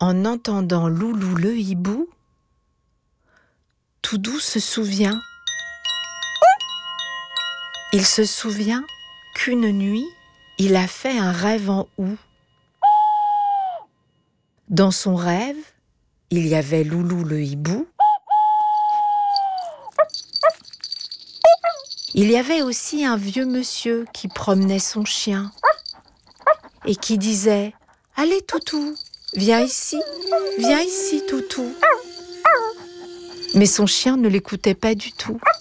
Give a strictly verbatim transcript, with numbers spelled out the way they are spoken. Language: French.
En entendant Loulou le hibou, Toudou se souvient. Il se souvient qu'une nuit, il a fait un rêve en houx. Dans son rêve, il y avait Loulou le hibou. Il y avait aussi un vieux monsieur qui promenait son chien et qui disait « Allez Toutou, viens ici, viens ici Toutou ». Mais son chien ne l'écoutait pas du tout.